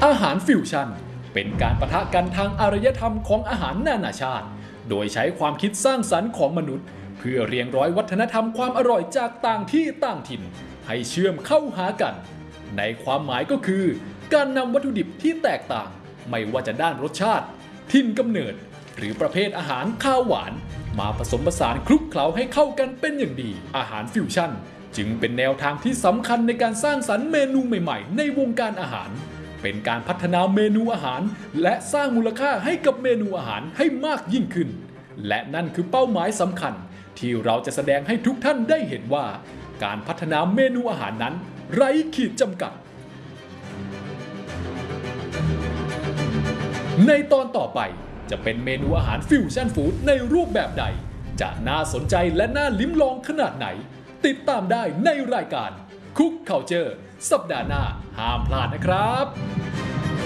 อาหารฟิวชั่นเป็นการปะทะกันทางอารยธรรมของอาหารนานาชาติโดยใช้ความคิดสร้างสรรค์ของมนุษย์เพื่อเรียงร้อยวัฒนธรรมความอร่อยจากต่างที่ต่างถิ่นให้เชื่อมเข้าหากันในความหมายก็คือการนำวัตถุดิบที่แตกต่างไม่ว่าจะด้านรสชาติถิ่นกำเนิดหรือประเภทอาหารข้าวหวานมาผสมผสานคลุกเคล้าให้เข้ากันเป็นอย่างดีอาหารฟิวชั่นจึงเป็นแนวทางที่สำคัญในการสร้างสรรค์เมนูใหม่ๆในวงการอาหารเป็นการพัฒนาเมนูอาหารและสร้างมูลค่าให้กับเมนูอาหารให้มากยิ่งขึ้นและนั่นคือเป้าหมายสำคัญที่เราจะแสดงให้ทุกท่านได้เห็นว่าการพัฒนาเมนูอาหารนั้นไร้ขีดจำกัดในตอนต่อไปจะเป็นเมนูอาหารฟิวชั่นฟู้ดในรูปแบบใดจะน่าสนใจและน่าลิ้มลองขนาดไหนติดตามได้ในรายการ Cook Culture สัปดาห์หน้าห้ามพลาดนะครับ